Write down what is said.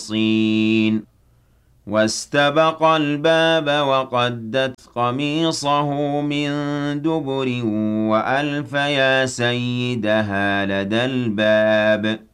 مُخْلَصِينَ وَاسْتَبَقَ الْبَابَ وَقَدَّتْ قَمِيصَهُ مِن دُبُرٍ وَأَلْفَ يَا سَيِّدَهَا لَدَى الْبَابِ